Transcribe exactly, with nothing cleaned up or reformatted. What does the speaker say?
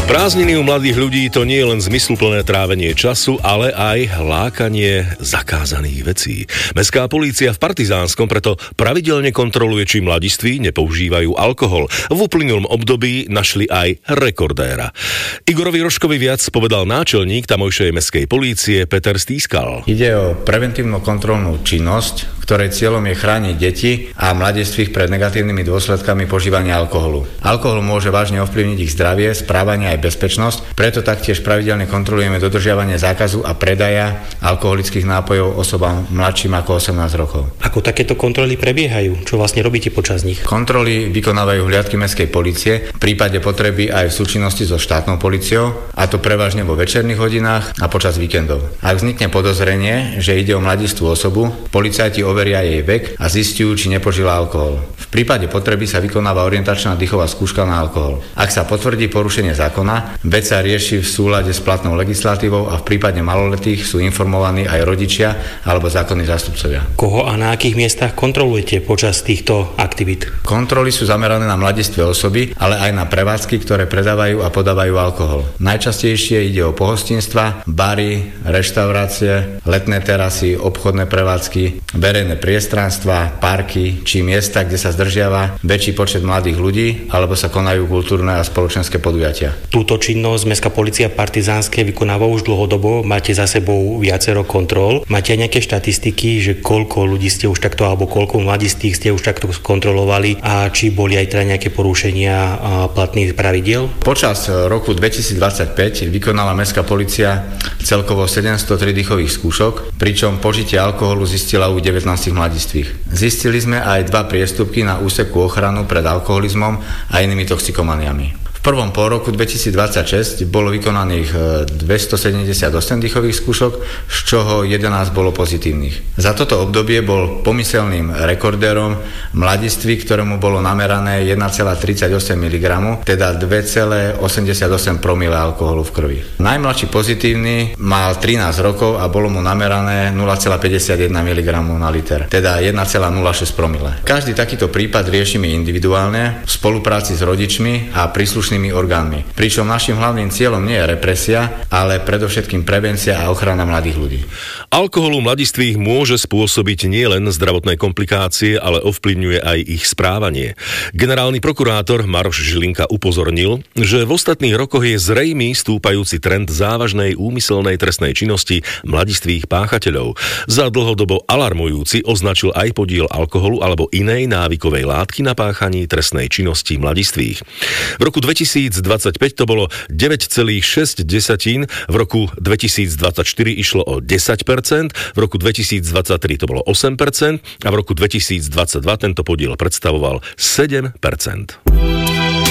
Prázdniny u mladých ľudí to nie je len zmysluplné trávenie času, ale aj hlákanie zakázaných vecí. Mestská polícia v Partizánskom preto pravidelne kontroluje, či mladiství nepoužívajú alkohol. V uplynulom období našli aj rekordéra. Igorovi Rožkovi viac povedal náčelník tamojšej mestskej polície Peter Stýskal. Ide o preventívnu kontrolnú činnosť, ktorej cieľom je chrániť deti a mladistvých pred negatívnymi dôsledkami požívania alkoholu. Alkohol môže vážne ovplyvniť ich zdravie, správanie aj bezpečnosť, preto taktiež pravidelne kontrolujeme dodržiavanie zákazu a predaja alkoholických nápojov osobám mladším ako osemnásť rokov. Ako takéto kontroly prebiehajú? Čo vlastne robíte počas nich? Kontroly vykonávajú hliadky mestskej polície, v prípade potreby aj v súčinnosti so štátnou políciou, a to prevažne vo večerných hodinách a počas víkendov. Ak vznikne podozrenie, že ide o mladistvú osobu, policajti overia jej vek a zistujú, či nepožila alkohol. V prípade potreby sa vykonáva orientačná dýchová skúška na alkohol. Ak sa potvrdí porušenie zákona, vec sa rieši v súlade s platnou legislatívou a v prípade maloletých sú informovaní aj rodičia alebo zákonní zástupcovia. Koho a na akých miestach kontrolujete počas týchto aktivít? Kontroly sú zamerané na mladistvé osoby, ale aj na prevádzky, ktoré predávajú a podávajú alkohol. Najčastejšie ide o pohostinstva, bary, reštaurácie, letné terasy, obchodné prevádzky, verejné priestranstvá, parky či miesta, kde sa zdržiava väčší počet mladých ľudí alebo sa konajú kultúrne a spoločenské podujatia. Túto činnosť Mestská polícia Partizánske vykonáva už dlhodobo, máte za sebou viacero kontrol. Máte aj nejaké štatistiky, že koľko ľudí ste už takto alebo koľko mladistých ste už takto kontrolovali a či boli aj teda nejaké porušenia platných pravidiel? Počas roku dvetisícdvadsaťpäť vykonala Mestská polícia celkovo sedemstotri dýchových skúšok, pričom požitie alkoholu zistila u devätnásť mladistvých. Zistili sme aj dva priestupky na úseku ochranu pred alkoholizmom a inými toxikomaniami. V prvom pôroku dvetisícdvadsaťšesť bolo vykonaných dvestosedemdesiatosem dýchových skúšok, z čoho jedenásť bolo pozitívnych. Za toto obdobie bol pomyselným rekordérom mladiství, ktorému bolo namerané jeden celá tridsaťosem miligramu, teda dva celá osemdesiatosem promile alkoholu v krvi. Najmladší pozitívny mal trinásť rokov a bolo mu namerané nula celá päťdesiatjeden miligramu na liter, teda jeden celá nula šesť promile. Každý takýto prípad riešime individuálne v spolupráci s rodičmi a príslušnými orgánmi. Pričom našim hlavným cieľom nie je represia, ale predovšetkým prevencia a ochrana mladých ľudí. Alkohol u mladistvých môže spôsobiť nielen zdravotné komplikácie, ale ovplyvňuje aj ich správanie. Generálny prokurátor Maroš Žilinka upozornil, že v ostatných rokoch je zrejmý stúpajúci trend závažnej úmyselnej trestnej činnosti mladistvých páchateľov. Za dlhodobo alarmujúci označil aj podiel alkoholu alebo inej návykovej látky na páchaní trestnej činnosti mladistvých. V roku dvetisícdvadsaťpäť to bolo deväť celá šesť desatín, v roku dvetisícdvadsaťštyri išlo o desať percent, v roku dvetisícdvadsaťtri to bolo osem percent a v roku dvetisícdvadsaťdva tento podiel predstavoval sedem percent.